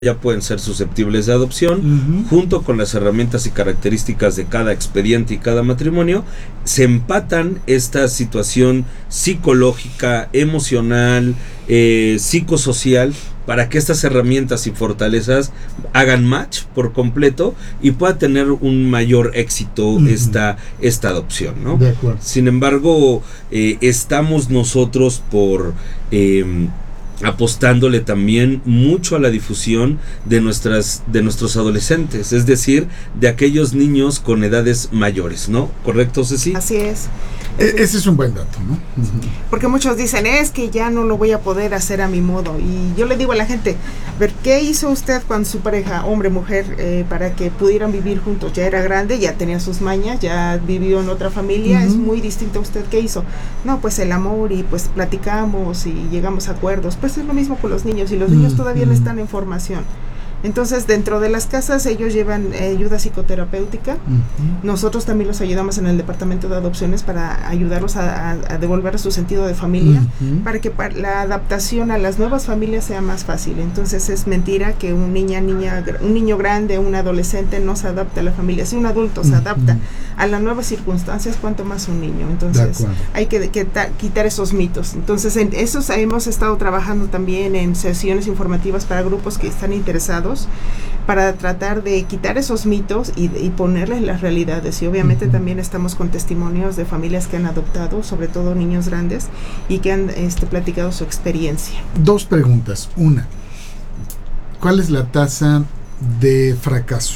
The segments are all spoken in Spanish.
ya pueden ser susceptibles de adopción, junto con las herramientas y características de cada expediente y cada matrimonio, se empatan esta situación psicológica, emocional, psicosocial, para que estas herramientas y fortalezas hagan match por completo y pueda tener un mayor éxito esta adopción, ¿no? De acuerdo. Sin embargo, estamos nosotros por apostándole también mucho a la difusión de nuestros adolescentes, es decir, de aquellos niños con edades mayores, ¿no? ¿Correcto, Ceci? Así es. Ese es un buen dato, ¿no? Porque muchos dicen, es que ya no lo voy a poder hacer a mi modo. Y yo le digo a la gente, ver, ¿qué hizo usted con su pareja, hombre, mujer, para que pudieran vivir juntos? Ya era grande, ya tenía sus mañas, ya vivió en otra familia, es muy distinto a usted. ¿Qué hizo? No, pues el amor, y pues platicamos y llegamos a acuerdos. Pues es lo mismo con los niños, y los niños todavía no están en formación. Entonces, dentro de las casas ellos llevan ayuda psicoterapéutica. Nosotros también los ayudamos en el departamento de adopciones para ayudarlos a devolver su sentido de familia, para que la adaptación a las nuevas familias sea más fácil. Entonces, es mentira que un niño grande, un adolescente no se adapta a la familia. Si un adulto se adapta a las nuevas circunstancias, cuanto más un niño. Entonces, hay que quitar esos mitos. Entonces, en esos hemos estado trabajando también en sesiones informativas para grupos que están interesados, para tratar de quitar esos mitos y ponerles las realidades. Y obviamente también estamos con testimonios de familias que han adoptado, sobre todo niños grandes, y que han platicado su experiencia. Dos preguntas. Una, ¿cuál es la tasa de fracaso?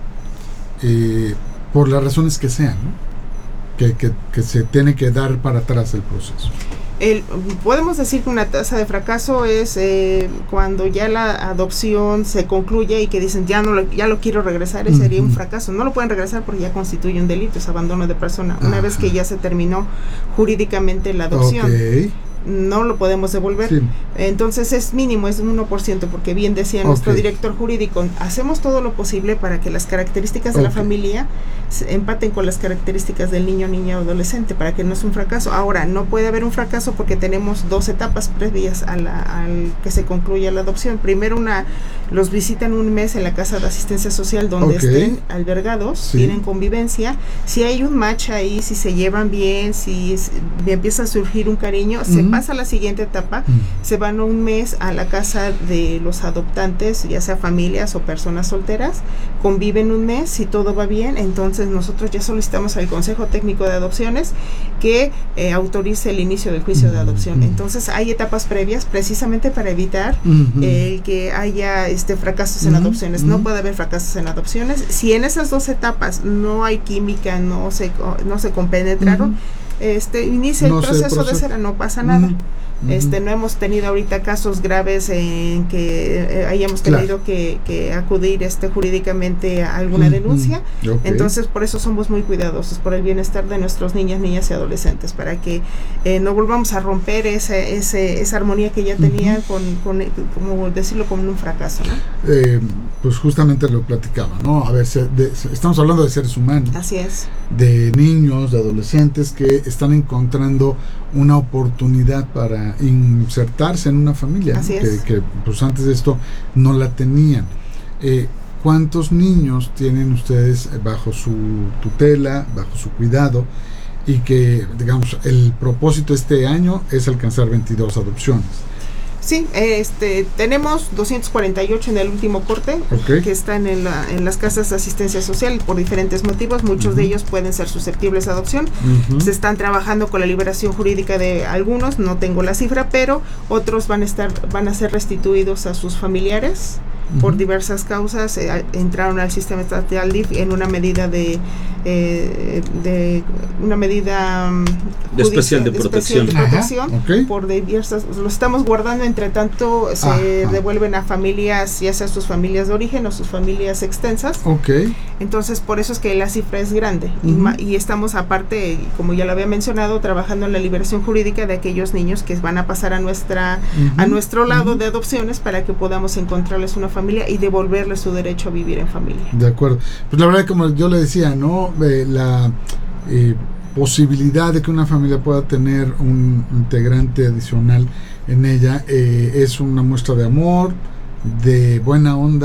Por las razones que sean, ¿no? que se tiene que dar para atrás el proceso. Podemos decir que una tasa de fracaso es cuando ya la adopción se concluye y que dicen ya lo quiero regresar, ese sería un fracaso. No lo pueden regresar porque ya constituye un delito, es abandono de persona. Una vez que ya se terminó jurídicamente la adopción, no lo podemos devolver. Sí. Entonces es mínimo, es un 1%, porque bien decía nuestro director jurídico, hacemos todo lo posible para que las características de la familia se empaten con las características del niño, niña o adolescente, para que no es un fracaso. Ahora, no puede haber un fracaso porque tenemos 2 etapas previas al que se concluya la adopción. Primero, los visitan un mes en la casa de asistencia social donde estén albergados, tienen convivencia. Si hay un match ahí, si se llevan bien, si empieza a surgir un cariño, se pasa a la siguiente etapa, se van un mes a la casa de los adoptantes, ya sea familias o personas solteras, conviven un mes, si todo va bien, entonces nosotros ya solicitamos al Consejo Técnico de Adopciones que autorice el inicio del juicio de adopción. Entonces hay etapas previas precisamente para evitar que haya fracasos en adopciones. No puede haber fracasos en adopciones. Si en esas 2 etapas no hay química, no se compenetraron, inicia el proceso de cera, no pasa nada. No hemos tenido ahorita casos graves en que hayamos tenido que acudir jurídicamente a alguna denuncia. Entonces, por eso somos muy cuidadosos, por el bienestar de nuestros niñas y adolescentes, para que no volvamos a romper esa armonía que ya tenían como decirlo, como un fracaso, ¿no? Pues justamente lo platicaba, ¿no? A ver, estamos hablando de seres humanos. Así es. De niños, de adolescentes que están encontrando una oportunidad para insertarse en una familia, que pues antes de esto no la tenían. ¿Cuántos niños tienen ustedes bajo su tutela, bajo su cuidado, y que, digamos, el propósito este año es alcanzar 22 adopciones? Sí, tenemos 248 en el último corte, que están en las casas de asistencia social por diferentes motivos. Muchos de ellos pueden ser susceptibles a adopción. Se están trabajando con la liberación jurídica de algunos, no tengo la cifra, pero otros van a ser restituidos a sus familiares por diversas causas. Entraron al sistema estatal DIF en una medida de especial de protección. Por diversas, lo estamos guardando, entre tanto se devuelven a familias, ya sea sus familias de origen o sus familias extensas. Entonces, por eso es que la cifra es grande. Y estamos, aparte, como ya lo había mencionado, trabajando en la liberación jurídica de aquellos niños que van a pasar a nuestro lado de adopciones, para que podamos encontrarles una familia y devolverles su derecho a vivir en familia. De acuerdo. Pues la verdad, como yo le decía, ¿no? La posibilidad de que una familia pueda tener un integrante adicional en ella es una muestra de amor, de buena onda